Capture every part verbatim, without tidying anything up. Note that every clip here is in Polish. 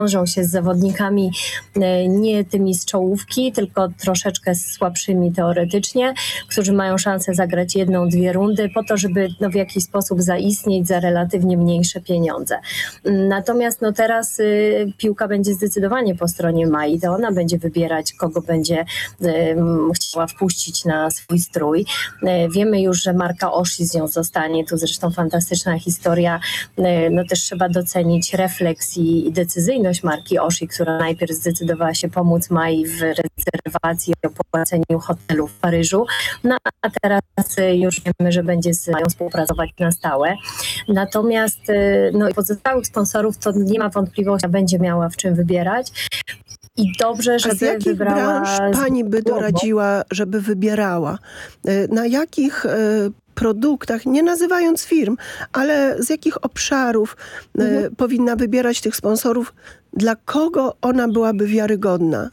wiążą się z zawodnikami nie tymi z czołówki, tylko troszeczkę słabszymi teoretycznie, którzy mają szansę zagrać jedną, dwie rundy po to, żeby no, w jakiś sposób zaistnieć za relatywnie mniejsze pieniądze. Natomiast no, teraz y, piłka będzie zdecydowanie po stronie Mai, to ona będzie wybierać, kogo będzie y, chciała wpuścić na swój strój. Y, wiemy już, że Marka Osi z nią zostanie, tu zresztą fantastyczna historia, y, no też trzeba docenić refleks i, i decyzyjność Marki Osi, która najpierw zdecydowała się pomóc Mai w rezerwacji i opłaceniu hotelu w Paryżu, no a teraz już wiemy, że będzie z Mają współpracować na stałe. Natomiast no, pozostałych sponsorów to nie ma wątpliwości, będzie miała w czym wybierać. I dobrze, żeby A z jakich wybrała... branż pani by doradziła, żeby wybierała? Na jakich produktach, nie nazywając firm, ale z jakich obszarów mhm. powinna wybierać tych sponsorów? Dla kogo ona byłaby wiarygodna?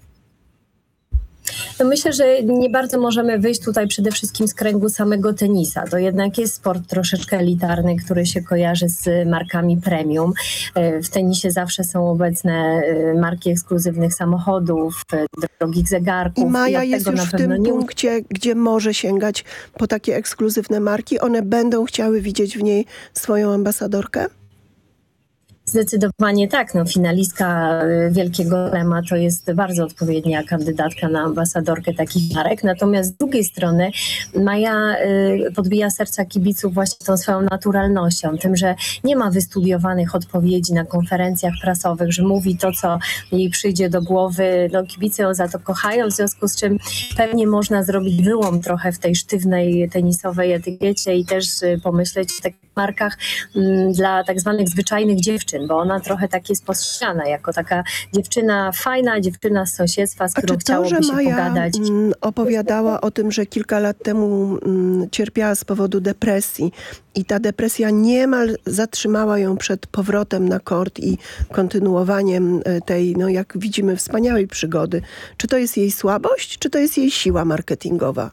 No myślę, że nie bardzo możemy wyjść tutaj przede wszystkim z kręgu samego tenisa. To jednak jest sport troszeczkę elitarny, który się kojarzy z markami premium. W tenisie zawsze są obecne marki ekskluzywnych samochodów, drogich zegarków. I Maja I jest już w tym nie... punkcie, gdzie może sięgać po takie ekskluzywne marki. One będą chciały widzieć w niej swoją ambasadorkę? Zdecydowanie tak. No, finalistka Wielkiego Slema to jest bardzo odpowiednia kandydatka na ambasadorkę takich marek. Natomiast z drugiej strony Maja y, podbija serca kibiców właśnie tą swoją naturalnością, tym, że nie ma wystudiowanych odpowiedzi na konferencjach prasowych, że mówi to, co jej przyjdzie do głowy. No, kibice ją za to kochają, w związku z czym pewnie można zrobić wyłom trochę w tej sztywnej tenisowej etykiecie i też y, pomyśleć o takich markach y, dla tak zwanych zwyczajnych dziewczyn, bo ona trochę tak jest postrzegana jako taka dziewczyna fajna, dziewczyna z sąsiedztwa, z którą chciałoby to, że się Maja pogadać. opowiadała o tym, że kilka lat temu cierpiała z powodu depresji i ta depresja niemal zatrzymała ją przed powrotem na kort i kontynuowaniem tej, no jak widzimy, wspaniałej przygody. Czy to jest jej słabość, czy to jest jej siła marketingowa?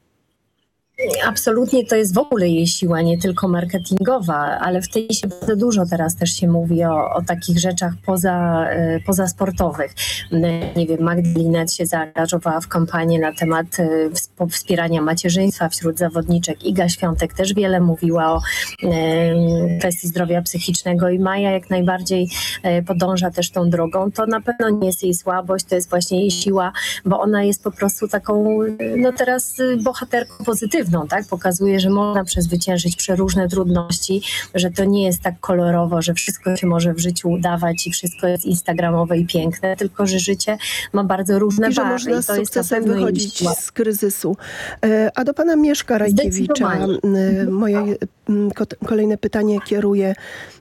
Absolutnie to jest w ogóle jej siła, nie tylko marketingowa, ale w tej się bardzo dużo teraz też się mówi o, o takich rzeczach poza, pozasportowych. Nie wiem, Magdalinet się zaangażowała w kampanię na temat wspierania macierzyństwa wśród zawodniczek. Iga Świątek też wiele mówiła o kwestii zdrowia psychicznego i Maja jak najbardziej podąża też tą drogą. To na pewno nie jest jej słabość, to jest właśnie jej siła, bo ona jest po prostu taką, no teraz bohaterką pozytywną. Tak? Pokazuje, że można przezwyciężyć przeróżne trudności, że to nie jest tak kolorowo, że wszystko się może w życiu udawać i wszystko jest instagramowe i piękne, tylko że życie ma bardzo różne I że barwy. można I to z jest na sukcesem pewno wychodzić z kryzysu. A do pana Mieszka Rajkiewicza moje kolejne pytanie kieruję.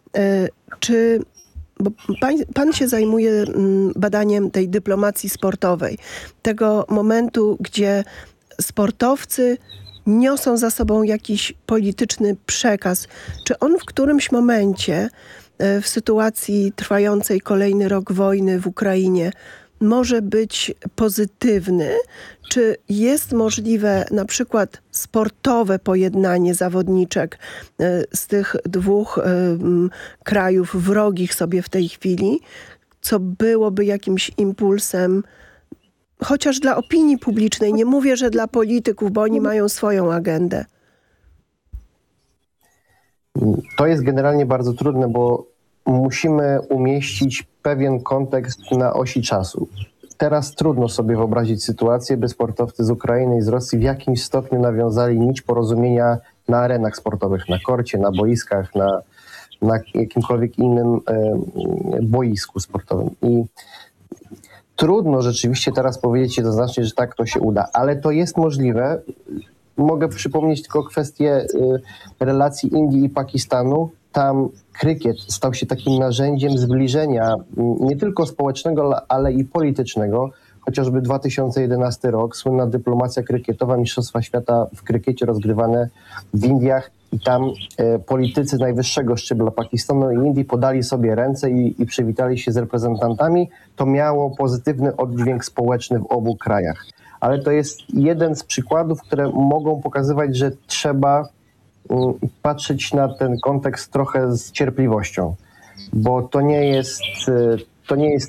Czy Bo pan, pan się zajmuje badaniem tej dyplomacji sportowej, tego momentu, gdzie sportowcy niosą za sobą jakiś polityczny przekaz. Czy on w którymś momencie w sytuacji trwającej kolejny rok wojny w Ukrainie może być pozytywny? Czy jest możliwe na przykład sportowe pojednanie zawodniczek z tych dwóch krajów wrogich sobie w tej chwili, co byłoby jakimś impulsem chociaż dla opinii publicznej, nie mówię, że dla polityków, bo oni mają swoją agendę? To jest generalnie bardzo trudne, bo musimy umieścić pewien kontekst na osi czasu. Teraz trudno sobie wyobrazić sytuację, by sportowcy z Ukrainy i z Rosji w jakimś stopniu nawiązali nić porozumienia na arenach sportowych, na korcie, na boiskach, na, na jakimkolwiek innym e, boisku sportowym. I trudno rzeczywiście teraz powiedzieć jednoznacznie, że tak to się uda, ale to jest możliwe. Mogę przypomnieć tylko kwestię y, relacji Indii i Pakistanu. Tam krykiet stał się takim narzędziem zbliżenia y, nie tylko społecznego, ale i politycznego. Chociażby dwa tysiące jedenasty rok, słynna dyplomacja krykietowa, Mistrzostwa Świata w krykiecie rozgrywane w Indiach i tam y, politycy najwyższego szczebla Pakistanu i Indii podali sobie ręce i, i przywitali się z reprezentantami. To miało pozytywny oddźwięk społeczny w obu krajach. Ale to jest jeden z przykładów, które mogą pokazywać, że trzeba um, patrzeć na ten kontekst trochę z cierpliwością, bo to nie jest, to nie jest